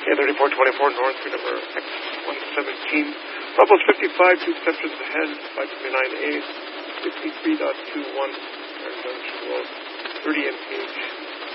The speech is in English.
A3424 north, speed number X117. Levels 55, 2 sections ahead, 529A, 53.21, and junction road, 30 mph.